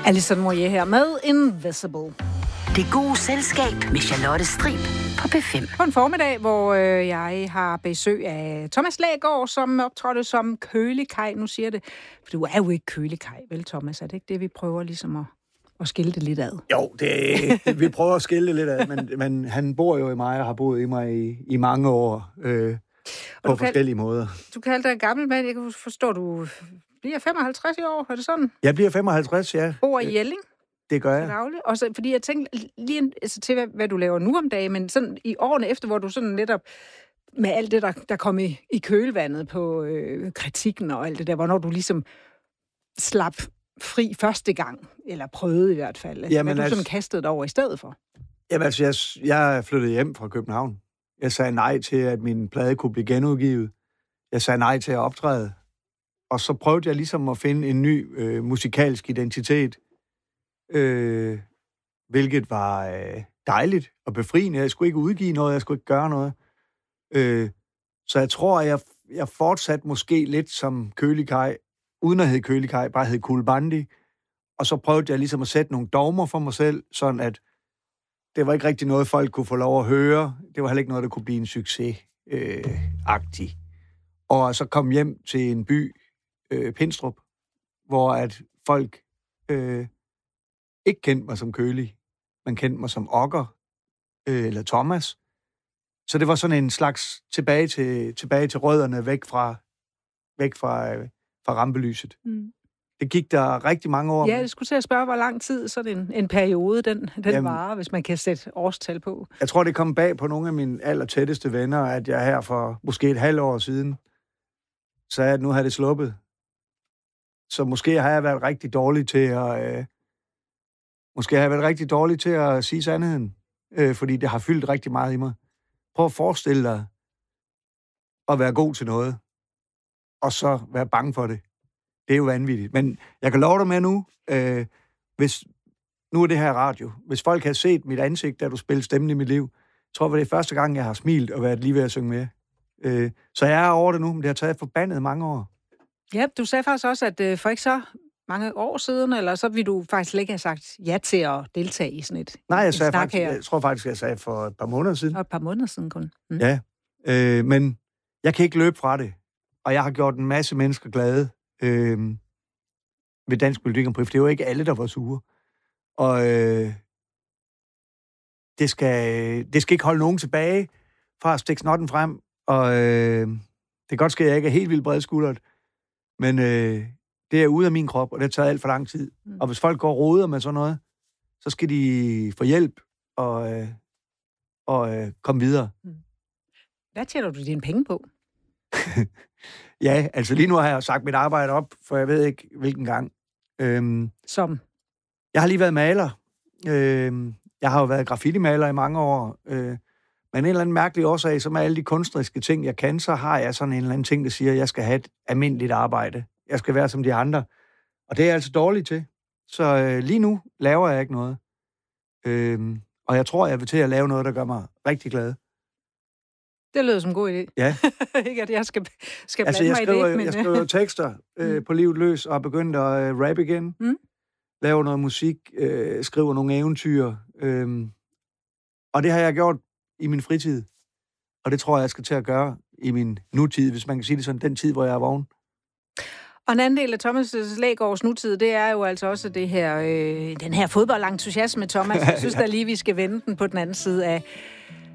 Alison Moyet her med Invisible. Det gode selskab med Charlotte Strib på P5. På en formiddag, hvor jeg har besøg af Thomas Lægaard, som optrådte som kølekaj. Nu siger det, for du er jo ikke kølekaj, vel Thomas? Er det ikke det, vi prøver ligesom at skille det lidt ad? Jo, vi prøver at skille det lidt ad, men han bor jo i mig og har boet i mig i mange år på forskellige måder. Du kaldte dig en gammel mand. Jeg kan forstå, du bliver 55 i år, er det sådan? Jeg bliver 55, ja. Bor i Jelling? Det gør jeg. Og så, fordi jeg tænkte lige til, hvad du laver nu om dagen, men sådan i årene efter, hvor du sådan netop med alt det, der kom i kølvandet på kritikken og alt det der, hvornår du ligesom slap fri første gang, eller prøvede i hvert fald, hvad du sådan kastede dig over i stedet for? Jamen altså, jeg flyttede hjem fra København. Jeg sagde nej til, at min plade kunne blive genudgivet. Jeg sagde nej til at optræde. Og så prøvede jeg ligesom at finde en ny musikalsk identitet, hvilket var dejligt og befriende. Jeg skulle ikke udgive noget, jeg skulle ikke gøre noget. Så jeg tror, at jeg fortsatte måske lidt som kølekaj, uden at hedde kølekaj, bare hedde Kulbandi. Og så prøvede jeg ligesom at sætte nogle dogmer for mig selv, sådan at det var ikke rigtig noget, folk kunne få lov at høre. Det var heller ikke noget, der kunne blive en succes-agtig. Og så kom hjem til en by, Pindstrup, hvor at folk ikke kendte mig som Kølig. Man kendte mig som Okker eller Thomas. Så det var sådan en slags tilbage til rødderne, væk fra rampelyset. Mm. Det gik der rigtig mange år. Ja, jeg skulle til at spørge, hvor lang tid sådan en periode den varer, hvis man kan sætte årstal på. Jeg tror, det kom bag på nogle af mine allertætteste venner, at jeg her for måske et halvt år siden sagde, at nu havde det sluppet. Så måske har jeg været rigtig dårlig til at sige sandheden, fordi det har fyldt rigtig meget i mig. Prøv at forestille dig at være god til noget, og så være bange for det. Det er jo vanvittigt. Men jeg kan love dig med nu, nu er det her radio. Hvis folk har set mit ansigt, da du spillede stemmen i mit liv, tror jeg, det er første gang, jeg har smilt og været lige ved at synge med. Så jeg er over det nu, men det har taget forbandet mange år. Ja, du sagde faktisk også, at for ikke så mange år siden, eller så ville du faktisk slet ikke have sagt ja til at deltage i sådan et Nej, jeg tror faktisk, jeg sagde for et par måneder siden. Og et par måneder siden kun. Mm. Ja, men jeg kan ikke løbe fra det. Og jeg har gjort en masse mennesker glade ved Dansk Melodi Grand Prix, for det er jo ikke alle, der var sure. Og det skal ikke holde nogen tilbage fra at stikke snotten frem. Og det kan godt ske, at jeg ikke er helt vildt bredskuldret, men det er ude af min krop, og det har taget alt for lang tid. Mm. Og hvis folk går og roder med sådan noget, så skal de få hjælp og komme videre. Mm. Hvad tjener du dine penge på? Ja, altså lige nu har jeg sagt mit arbejde op, for jeg ved ikke, hvilken gang. Som? Jeg har lige været maler. Jeg har jo været graffiti-maler i mange år. Men en eller anden mærkelig årsag, som er alle de kunstneriske ting, jeg kan, så har jeg sådan en eller anden ting, der siger, at jeg skal have et almindeligt arbejde. Jeg skal være som de andre. Og det er jeg altså dårlig til. Så lige nu laver jeg ikke noget. Og jeg tror, jeg vil til at lave noget, der gør mig rigtig glad. Det lyder som en god idé. Ja. Ikke at jeg skal blande altså, mig i det. Men... Jeg skriver tekster på livet løs og er begyndt at rap igen. Mm. Laver noget musik, skriver nogle eventyr. Og det har jeg gjort i min fritid. Og det tror jeg skal til at gøre i min nutid, hvis man kan sige det sådan, den tid, hvor jeg er vågen. Og en anden del af Thomas' Lægaards nutid, det er jo altså også det her, den her fodboldentusiasme, Thomas. Jeg synes da lige, vi skal vende den på den anden side